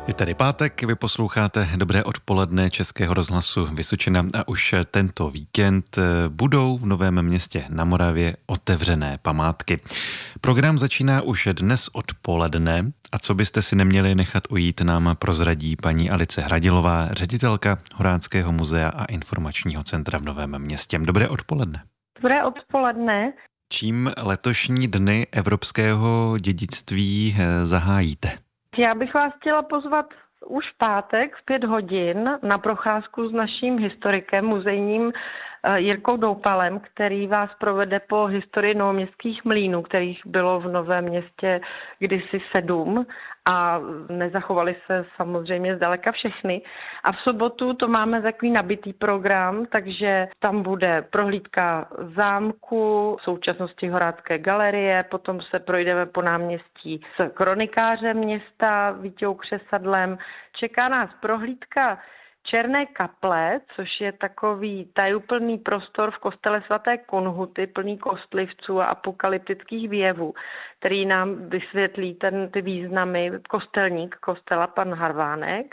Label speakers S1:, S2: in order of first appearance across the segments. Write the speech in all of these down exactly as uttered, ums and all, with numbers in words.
S1: Je tady pátek, vy posloucháte Dobré odpoledne Českého rozhlasu Vysočina a už tento víkend budou v Novém Městě na Moravě otevřené památky. Program začíná už dnes odpoledne a co byste si neměli nechat ujít, nám prozradí paní Alice Hradilová, ředitelka Horáckého muzea a informačního centra v Novém Městě. Dobré odpoledne.
S2: Dobré odpoledne.
S1: Čím letošní dny evropského dědictví zahájíte?
S2: Já bych vás chtěla pozvat už v pátek v pět hodin na procházku s naším historikem, muzejním Jirkou Doupalem, který vás provede po historii novoměstských mlýnů, kterých bylo v Novém Městě kdysi sedm a nezachovaly se samozřejmě zdaleka všechny. A v sobotu to máme takový nabitý program, takže tam bude prohlídka zámku, v současnosti Horácké galerie, potom se projdeme po náměstí s kronikářem města Vítěou Křesadlem. Čeká nás prohlídka Černé kaple, což je takový tajuplný prostor v kostele svaté Kunhuty, plný kostlivců a apokalyptických věvů, který nám vysvětlí ten, ty významy kostelník kostela pan Harvánek.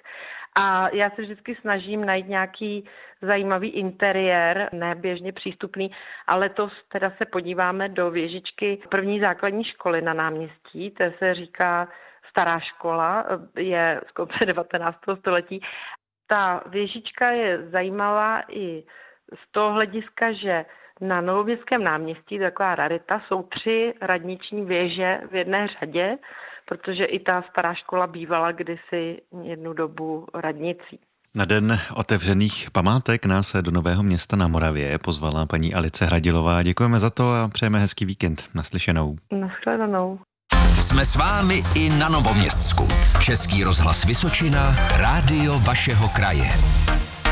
S2: A já se vždycky snažím najít nějaký zajímavý interiér, ne běžně přístupný, ale letos teda se podíváme do věžičky první základní školy na náměstí, to se říká Stará škola, je z konce devatenáctého století. Ta věžička je zajímavá i z toho hlediska, že na Novoměstském náměstí, taková rarita, jsou tři radniční věže v jedné řadě, protože i ta stará škola bývala kdysi jednu dobu radnicí.
S1: Na den otevřených památek nás do Nového Města na Moravě pozvala paní Alice Hradilová. Děkujeme za to a přejeme hezký víkend. Naslyšenou.
S2: Nashledanou.
S3: Jsme s vámi i na Novoměstsku. Český rozhlas Vysočina, rádio vašeho kraje.